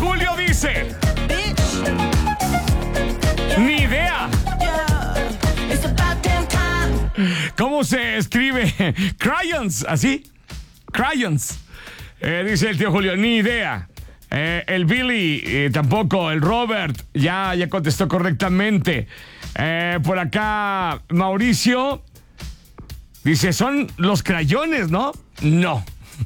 Julio dice: ni idea. ¿Cómo se escribe? Crayons, ¿así? Crayons. Dice el tío Julio, ni idea. El Billy, tampoco. El Robert, ya contestó correctamente. Por acá, Mauricio dice, son los crayones, ¿no? No.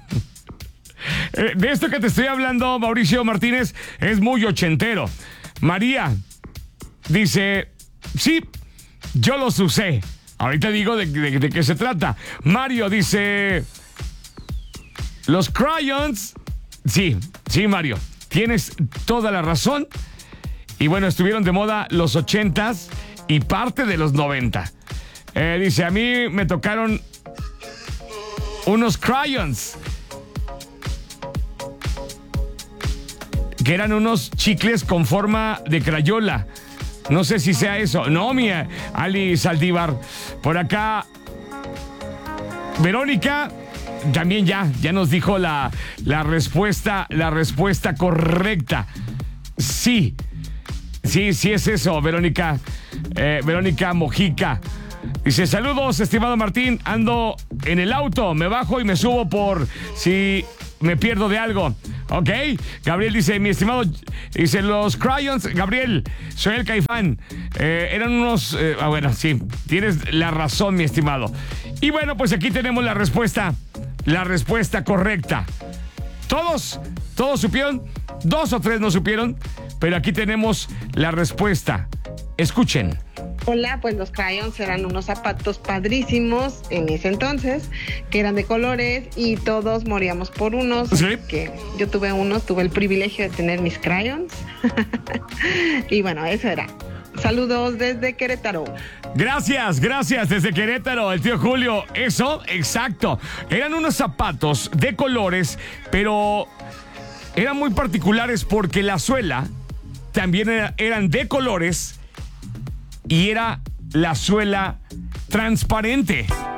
De esto que te estoy hablando, Mauricio Martínez, es muy ochentero. María dice, sí, yo los usé. Ahorita digo de qué se trata. Mario dice, los crayons. Sí, Mario, tienes toda la razón. Y bueno, estuvieron de moda los 80s y parte de los 90. Dice, a mí me tocaron unos crayons, que eran unos chicles con forma de crayola. No sé si sea eso. No, mía, Ali Saldívar. Por acá, Verónica también ya nos dijo la respuesta correcta. Sí es eso, Verónica. Verónica Mojica. Dice, saludos, estimado Martín. Ando en el auto, me bajo y me subo por si me pierdo de algo. Ok. Gabriel dice, mi estimado, dice, los crayons, Gabriel, soy el Caifán. Eran unos, bueno, sí, tienes la razón, mi estimado. Y bueno, pues aquí tenemos la respuesta correcta. ¿Todos supieron? 2 o 3 no supieron, pero aquí tenemos la respuesta. Escuchen. Hola, pues los crayons eran unos zapatos padrísimos en ese entonces, que eran de colores y todos moríamos por unos. ¿Sí? Que yo tuve el privilegio de tener mis crayons. Y bueno, eso era. Saludos desde Querétaro. Gracias, desde Querétaro, el tío Julio. Eso, exacto. Eran unos zapatos de colores, pero eran muy particulares porque la suela también eran de colores y era la suela transparente.